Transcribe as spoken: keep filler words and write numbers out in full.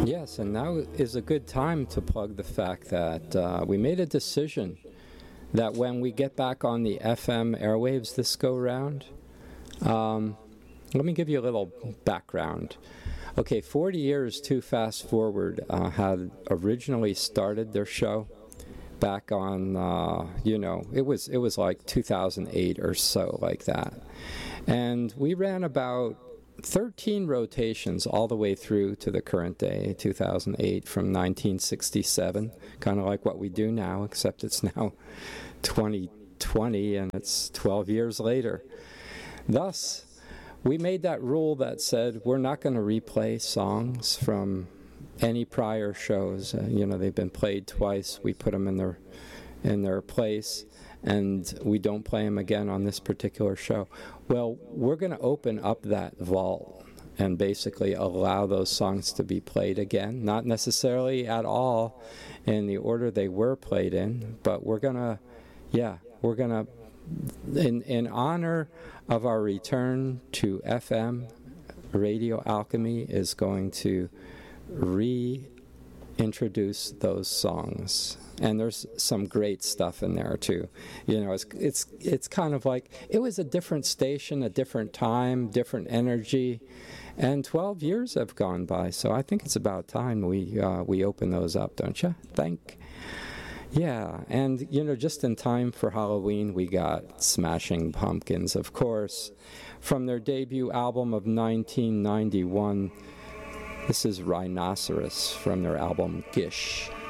Yes, and now is a good time to plug the fact that uh, we made a decision that when we get back on the F M airwaves this go round, um, let me give you a little background. Okay, forty years Too Fast Forward uh, had originally started their show back on, uh, you know, it was it was like two thousand eight or so, like that. And we ran about thirteen rotations all the way through to the current day, two thousand eight, from nineteen sixty-seven, kind of like what we do now, except it's now twenty twenty and it's twelve years later. Thus, we made that rule that said we're not going to replay songs from any prior shows. Uh, you know, they've been played twice. We put them in their in their place, and we don't play them again on this particular show. Well, we're going to open up that vault and basically allow those songs to be played again, not necessarily at all in the order they were played in, but we're going to, yeah, we're going to, in, in honor of our return to F M, Radio Alchemy is going to reintroduce those songs. And there's some great stuff in there too. You know, it's it's it's kind of like it was a different station, a different time, different energy, and twelve years have gone by. So I think it's about time we uh, we open those up, don't you think? Yeah, and you know, just in time for Halloween, we got Smashing Pumpkins, of course, from their debut album of nineteen ninety-one. This is Rhinoceros from their album Gish.